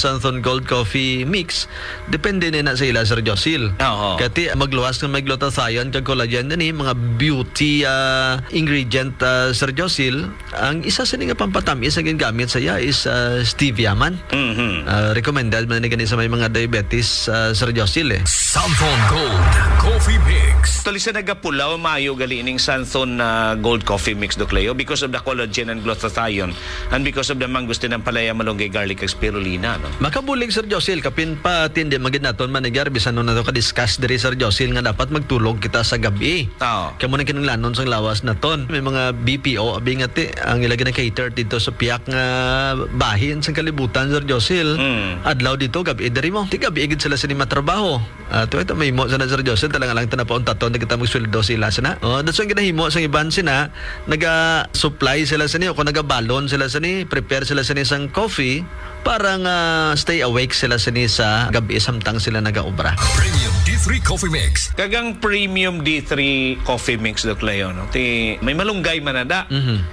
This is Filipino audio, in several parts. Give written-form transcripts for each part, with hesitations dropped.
Santhon Gold Coffee Mix, depende na sa ila, Sir Josil. Oo. Kati magluwas ng may glutathione kag collagen ni mga beauty ingredient, Sir Josil. Ang isa sa nga pampatamis ang gingamit sa iya is stevia man. Recommended man ni gani sa may mga diabetes, Sir Josil Santhon Gold Coffee Mix. Tuloy sa nagapulaw, maayo gali ining Santhon Gold Coffee Mix, Doc Leo, because of the collagen and glutathione and because of the mangustin ng palaya, malunggay, garlic, ag spirulina. No? Makabulig, Sir Josil, kapin pa tindi magid naton manigar bisan no nato ka-discuss diri, Sir Josil, nga dapat magtulog kita sa gabi. Oo. Kamo na kinanglanon sang lawas naton. May mga BPO abi nga ti ang ilagay na cater dito sa piyak nga bahin sang kalibutan, Sir Josil. Adlaw dito gabi diri mo. Ti gabi igid sila sa ni matrabaho. Tuwa ito may mo sana, Sir Josil, talaga lang tanapaon taton nagita magsweldo sila sana. That's why ginahimo sang iban sina naga-supply sila sa ni o kung naga-balon sila sa ni, prepare sila sa ni sang coffee para nga stay awake sila sa ni sa gabi samtang sila naga-obra. Premium D3 Coffee Mix. Kagang Premium D3 Coffee Mix, Doc Leo, no? Ti may malunggay manada.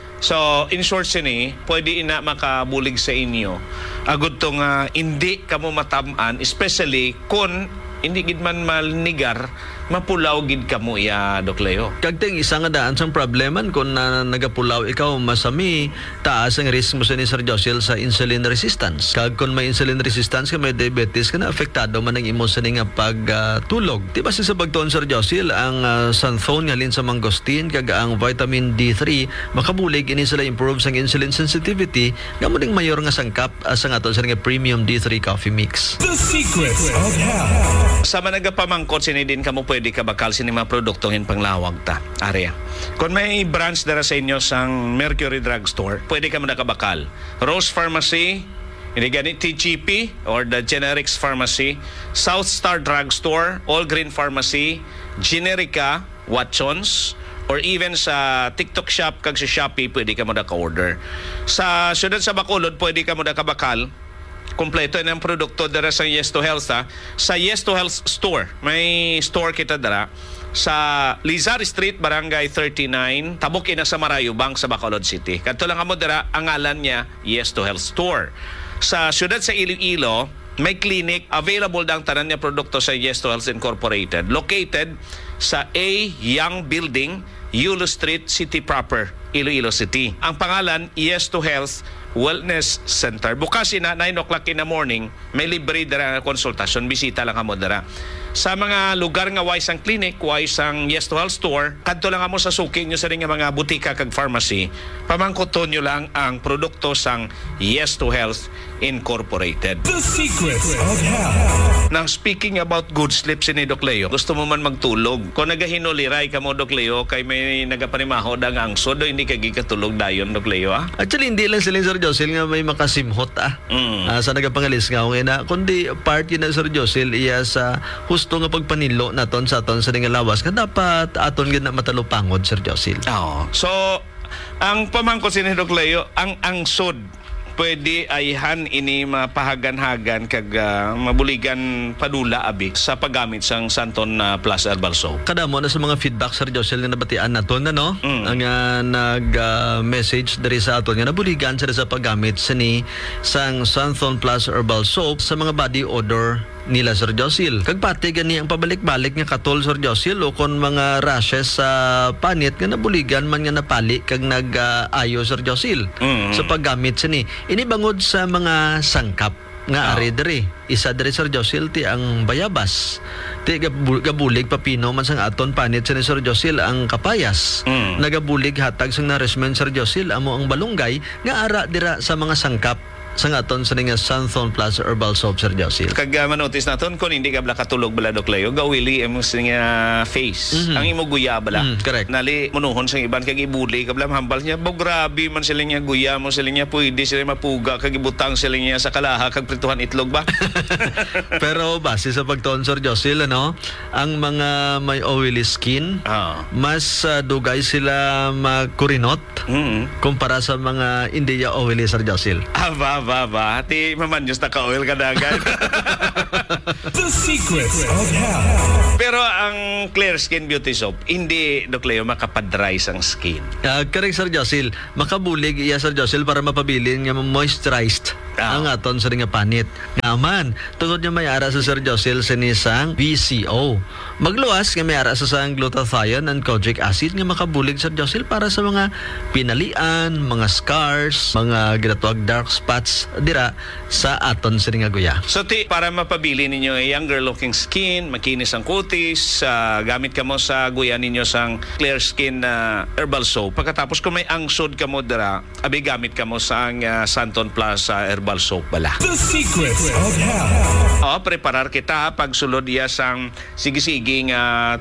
So, in short sini, pwede ina makabulig sa inyo. Agud tong hindi kamo matamaan, especially kung hindi gid man malnigar, mapulaw gid kamo ya, Doc Leo. Kagting isa nga daan sang probleman kung nagapulaw ikaw masami, taas ang risk mo sa ni Sir Josil sa insulin resistance. Kag kung may insulin resistance ka, may diabetes ka na, apektado man ang imo sa nga pagtulog. Di ba sa pagtuon, Sir Josil, ang Santhon halin sa mangosteen kag ang vitamin D3 makabulig ini sila improve sang insulin sensitivity nga mo ding mayor nga sangkap sa aton sa nga Premium D3 Coffee Mix. The secrets of health. Sa managapamangkot sini din kamo pwede ka bakal sini mga produktohin panglawag ta area. Kung may branch dara sa inyo sang Mercury Drugstore, pwede ka mo nakabakal. Rose Pharmacy, hindi ganit TGP or the Generics Pharmacy, South Star Drugstore, All Green Pharmacy, Generica, Watsons, or even sa TikTok Shop kag sa Shopee, pwede ka mo naka-order. Sa syudad sa Bacolod, pwede ka mo nakabakal. Kompleto ng produkto dara sa Yes to Health. Sa Yes to Health store, may store kita dara sa Lizar Street, Barangay 39, tabok ina sa Marayubang sa Bacolod City. Kadto lang amo dara, ang ngalan niya Yes to Health store. Sa syudad sa Iloilo, may clinic, available dang tanan niya produkto sa Yes to Health Incorporated, located sa A Young Building, Yulo Street, City Proper, Iloilo City. Ang pangalan, Yes to Health Wellness Center. Bukas ina 9 o'clock in the morning, may libre dara konsultasyon, bisita lang kamo dara. Sa mga lugar nga wise ang clinic, wise ang Yes to Health store, kadto lang kamo sa suki nyo sa ring mga butika kag pharmacy, pamangkuton nyo lang ang produkto sang Yes to Health Incorporated. The secrets of health. Now, speaking about good sleep sini, Doc Leo, gusto mo man magtulog. Kung nagahinuliray ka mo, Doc Leo, kay may nagapanimaho ang angso, hindi ka gikatulog dayon, Doc Leo, Actually, hindi lang sila, Sir Josil, nga may makasimhot sa nagapangalis nga na kundi part yun na, Sir Josil, iya sa husto nga pagpanilo naton sa aton sa nga lawas nga dapat aton gid na matalupangod, Sir Josil. So, ang pamangko sini, Doc Leo, ang angsod pwede ayhan ini mapahagan-hagan kag mabuligan padula abi sa paggamit sang Santhon Plus Herbal Soap. Kada mo na sa mga feedback, Sir Josil, nga nabatian naton ang nag-message diri sa aton nga nabuligan sila sa paggamit sini sang Santhon Plus Herbal Soap sa mga body odor nila, Sir Josil. Kag pati gani ang pabalik-balik nga katol, Sir Josil, o kon mga rashes sa panit nga nabuligan man nga napali kag nag-ayo, Sir Josil, sa paggamit sini. Ini bangod sa mga sangkap nga ari diri. Isa diri, Sir Josil, ti ang bayabas. Ti gabulig papino man sang aton panit sini, Sir Josil, ang kapayas. Nagabulig hatag sang nourishment, Sir Josil, amo ang balunggay nga ara dira sa mga sangkap sa aton sa nga Santhon Plus Herbal Soap, Sir Josil. Kag manotis naton kung hindi ka bala katulog bala, Doc Leo, gawili imo nga face. Ang imo guya bala. Correct. Nali munuhon sa iban kag ibuli ka bala hambal niya, bo grabe man sila niya guya mo, sila niya pwede sila mapuga kag ibutang sila niya sa kalaha kag prituhan itlog ba. Pero base sa pagtuon, Sir Josil, ang mga may oily skin, mas dugay sila makurinot kumpara sa mga hindi oily, Sir Josil. Ba. Ti maman just naka-oil ka dagan. The secrets of health. Pero ang Clear Skin Beauty Soap, hindi, Doc Leo, makapadry ang skin. Correct, Sir Josil. Makabulig iya, Sir Josil, para mapabilin nga moisturized ang aton sa nga panit. Nga man, tungod niya may ara sa Sir Josil sinisang VCO. Magluwas nga may ara sa sang glutathione and kojic acid nga makabulig, Sir Josil, para sa mga pinalian, mga scars, mga ginatawag dark spots dira sa aton sa nga guya. So, para mapabili ninyo ay younger looking skin, makinis ang kutis, gamit ka mo sa guya ninyo sang Clear Skin Herbal Soap. Pagkatapos kung may angsod ka mo dira, abi gamit ka mo sa Santon Plus Herbal Soap bala. The secrets of health. Preparar kita pagsulod iya sang sige-sige nga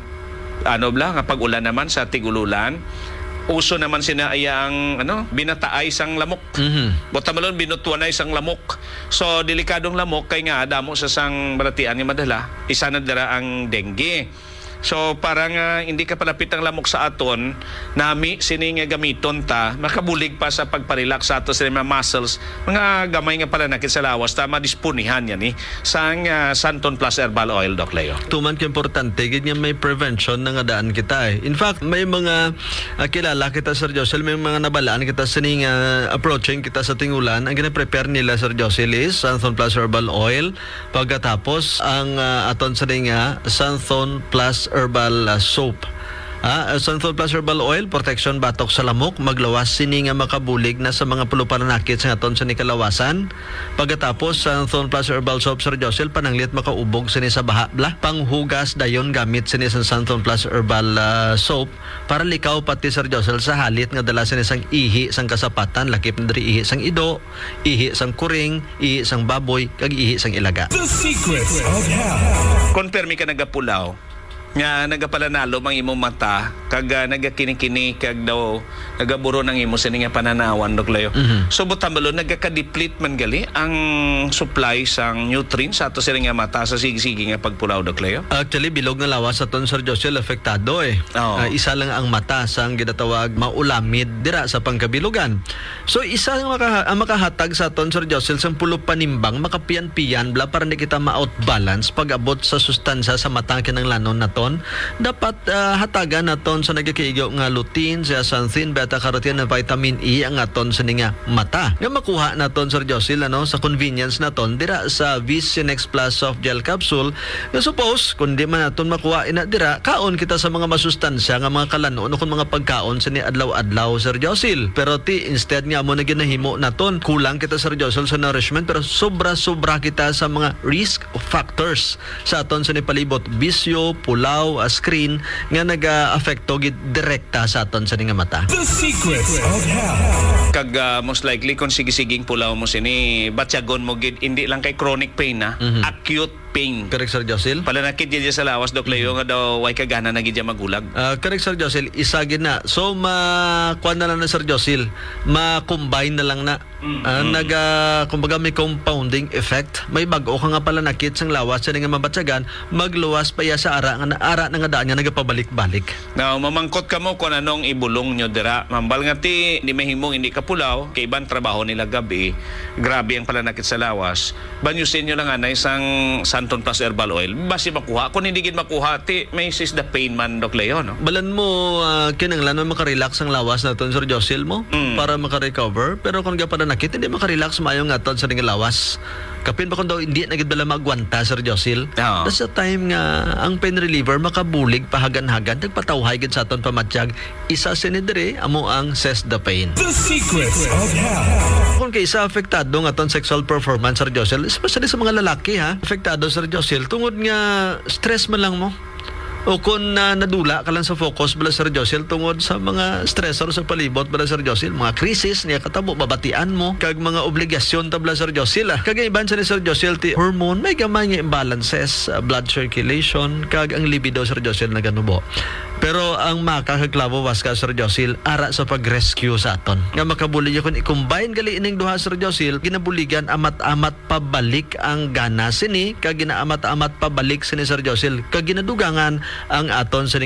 nga pag-ulan naman sa tigululan. Uso naman sina ang binataay sang lamok. Botamalon binutuan ay sang lamok. So delikadong lamok kay nga damo sa sang balatian nga madala. Isa na dira ang dengue. So parang hindi ka palapit ang lamok sa aton, nami sini nga gamiton ta, makabulig pa sa pagparelax sa ato sa mga muscles, mga gamay nga pananakit sa lawas, ta madispunihan yan sang Santon Plus Herbal Oil, Doc Leo. Tuman ka importante, ganyan may prevention na nga daan kita In fact, may mga kilala kita, Sir Josel, may mga nabalaan kita sining approaching kita sa tingulan. Ang gina-prepare nila, Sir Josel, is Santon Plus Herbal Oil. Pagkatapos, ang aton sa nga Santon Plus Herbal Soap. Santon Plus Herbal Oil, protection batok sa lamok, maglawas sini nga makabulig na sa mga pulupananakit sa aton sa nikalawasan. Pagkatapos, Santon Plus Herbal Soap, Sir Josel, pananglit makaubog sini sa bahabla. Panghugas dayon gamit sini sa Santon Plus Herbal Soap para likaw pati, Sir Josel, sa halit nga dala sini sang ihi sang kasapatan, lakip na diri ihi sang ido, ihi sang kuring, ihi sang baboy, kag ihi sang ilaga. The secrets of health. Konpermi ka nagapulaw nga nagapalanalo mang imong mata kag nagakini-kini kag daw nagaburo ng imo sini nga pananawan, Doc Leo. So butambalo nagaka-deplete man gali ang supply sang nutrients sa ato sini nga mata sa sige-sige nga pagpulaw, Doc Leo. Actually, bilog na lawas sa ton, Sir Josel, apektado isa lang ang mata sang ginatawag maulamid dira sa pangkabilugan. So isa ang makahatag sa ton, Sir Josel, sang pulo panimbang makapiyan-piyan bla para hindi kita ma-outbalance pag-abot sa sustansya sa mata kinang lanon na dapat hatagan naton sa nagakaigaw nga lutein, zeaxanthin, beta-carotene na vitamin E ang aton sa nga mata. Nga makuha naton, Sir Josel, sa convenience naton dira sa Visionex Plus Soft Gel Capsule. Nga suppose kung di man naton makuha ina dira, kaon kita sa mga masustansya nga mga kalanon o kung mga pagkaon sa ni adlaw-adlaw, Sir Josel. Pero instead nga mo na ginahimo naton, kulang kita, Sir Josel, sa nourishment, pero sobra-sobra kita sa mga risk factors sa aton sa ni palibot, bisyo, pula, screen nga naga-affecto gid direkta sa aton sa nga mata. The secrets of health. Kag most likely kung sige-siging pulaw mo sini, batyagon mo gid hindi lang kay chronic pain acute pain. Correct, Sir Josel. Palanakit diya sa lawas, Doc Leo, nga daw way kagana na gid diya magulag. Correct, Sir Josel. Isa gid na. So kuan na lang na, Sir Josel. Ma-combine na lang na. Kumbaga may compounding effect. May bag-o ka nga pala nakit sang lawas sa nga mabatsagan, magluwas pa ya sa ara na nga daan nga nagapabalik-balik. Now, mamangkot ka mo kung anong ibulong nyo dira. Mambal nga ti, hindi mahimong hindi ka pulaw, kay ibang trabaho nila gabi, grabe ang palanakit sa lawas. Banyusin nyo lang na isang Santon Plus Herbal Oil. Basi makuha. Kung hindi gid makuha, ti, may sis the pain man, Doc Leo, no? Balan mo, kinanglan mo makarelax ang lawas naton, Sir Josel mo, para makarecover. Pero kung gapa na nakit, hindi makarelax mayong aton sa nga lawas. Kapin ba kung daw hindi na gid bala magwanta, Sir Josel? That's the time nga ang pain reliever makabulig pahagan-hagan nagpatawhay gid sa aton pamatsyag. Isa sinidre amo ang Cess the Pain. The secrets of health. Kung kaysa apektado nga aton sexual performance, Sir Josel, especially sa mga lalaki apektado, Sir Josel, tungod nga stress man lang mo. O kung nadula ka lang sa focus bala, Sir Josel, tungod sa mga stressor sa palibot bala, Sir Josel, mga krisis niya katabo, babatian mo kag mga obligasyon tabla, Sir Josel. Kagaiban sa ni Sir Josel ti hormone, may gamay nga imbalances, blood circulation kag ang libido, Sir Josel, na ganubo. Pero ang makakaklabo was ka, Sir Josel, ara sa pag-rescue sa aton. Nga makabuli kung i-combine gali ining duha, Sir Josel, ginabuligan amat-amat pabalik ang gana sini, kag ginaamat-amat pabalik sini, Sir Josel, kag ginadugangan ang aton sa nga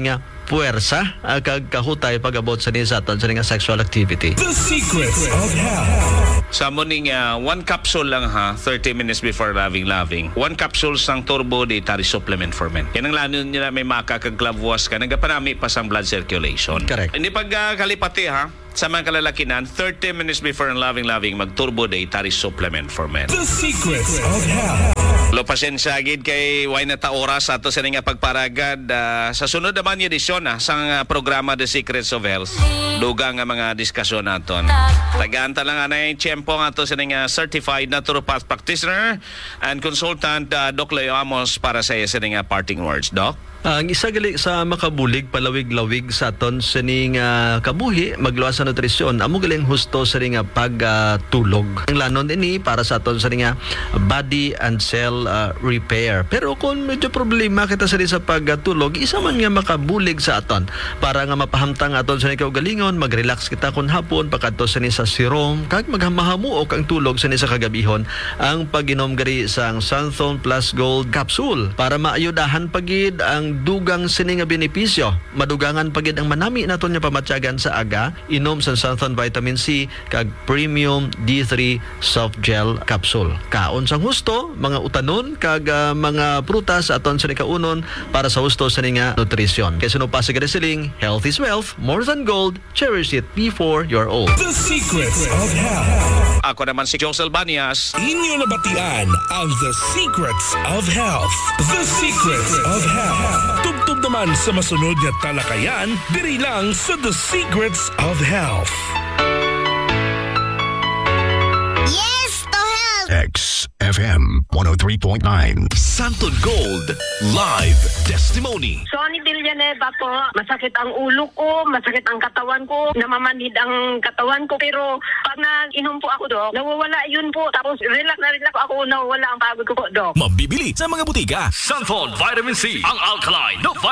puwersa kag kahutay pag-abot sa ni sa aton sa nga sexual activity. The secrets of health. Sa morning, one capsule lang ha, 30 minutes before loving. One capsule sang turbo dietary supplement for men. Yan ang lano nila may makakaglavuas ka, nagapanami pa sa blood circulation. Correct. Hindi pagkalipati ha, sa mga kalalakinan, 30 minutes before ang loving, mag-turbo dietary supplement for men. The secrets of health. Lo pasensya gid kay way na ta oras ato sa nga pagparagad sa sunod naman yung edisyon sang programa The Secrets of Health. Dugang nga mga diskusyon naton. Tagaanta lang anay tiyempo nga ato sa nga certified naturopath practitioner and consultant Doc Leo Amos para sa iya sa nga parting words, Doc. Ang isa gali sa makabulig palawig-lawig sa aton sa ning kabuhi magluwas sa nutrisyon amo galing husto sa ning pagtulog. Ang lanon ini para sa aton sa ning body and cell repair. Pero kung medyo problema kita sa pagtulog, isa man nga makabulig sa aton para nga mapahamtang aton sa ning kaugalingon, mag-relax kita kun hapon pagkadto sa ni sa serum kag maghamuok ang tulog sa ni sa kagabihon ang pag-inom gari sang Santhon Plus Gold capsule para maayudahan pagid ang dugang sini nga benepisyo. Madugangan pagid ang manami naton nga pamatyagan sa aga, inom sa Santhon Vitamin C kag Premium D3 Soft Gel Capsule. Kaon sang husto, mga utanon kag mga prutas aton sa kaunon para sa husto sa nga nutrisyon. Kay sino pa sa siling, health is wealth, more than gold, cherish it before you're old. The secrets of health. Ako naman si Josel Banias. Inyo nabatian ang The Secrets of Health. The Secrets of Health. Tubtub naman sa masunod nga talakayan, diri lang sa The Secrets of Health. Yes to health! XFM 103.9. Santon Gold Live Testimony. Sonny Villanueva po, masakit ang ulo ko, masakit ang katawan ko, namamanhid ang katawan ko, pero pag nag-inom po ako, Dok, nawawala yun po. Tapos relax ako, nawawala ang pagod ko po, Dok. Mabibili sa mga butika. Santon Vitamin C, ang alkaline na